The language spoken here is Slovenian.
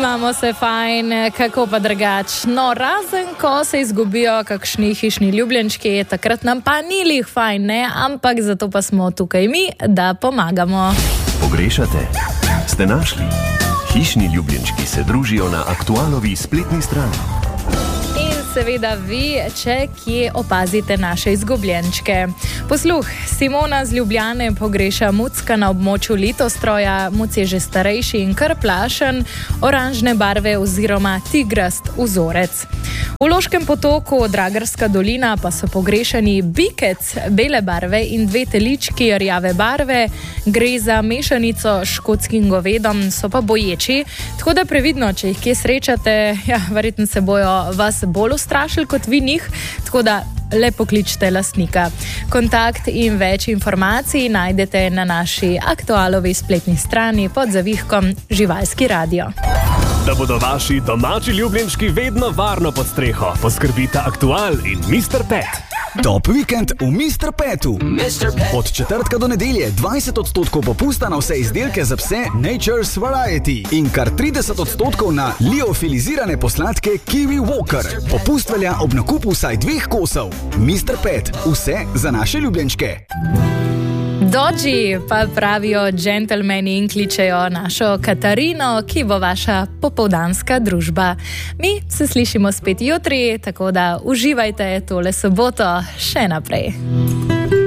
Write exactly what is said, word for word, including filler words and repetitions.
Imamo se fajn, kako pa drugač. No, razen ko se izgubijo kakšni hišni ljubljenčki, takrat nam pa ni lih fajn, ne? Ampak zato pa smo tukaj mi, da pomagamo. Pogrešate? Ste našli? Hišni ljubljenčki se družijo na Aktualovi spletni strani. Seveda vi, če kje opazite naše izgubljenčke. Posluh, Simona z Ljubljane pogreša Mucka na območju Litostroja. Muc je že starejši in kar plašen, oranžne barve oziroma tigrast vzorec. V Loškem potoku, Dragarska dolina, pa so pogrešani bikec bele barve in dve telički rjave barve. Gre za mešanico s škotskim govedom, so pa boječi. Tako da previdno, če jih kje srečate, ja, verjetno se bojo vas bolj ustrašili kot vi njih, tako da le pokličite lastnika. Kontakt in več informacij najdete na naši Aktualovi spletni strani pod zavihkom Živalski radio. Da bodo vaši domači ljubljenčki vedno varno pod streho, poskrbita Aktual in mister Pet. Top vikend v mister Petu. Od četrtka do nedelje dvajset odstotkov popusta na vse izdelke za pse Nature's Variety in kar trideset odstotkov na liofilizirane posladke Kiwi Walker. Popust velja ob nakupu vsaj dveh kosov. mister Pet, vse za naše ljubljenčke. Dodži, pa pravijo džentelmeni in kličejo našo Katarino, ki bo vaša popoldanska družba. Mi se slišimo spet jutri, tako da uživajte tole soboto še naprej.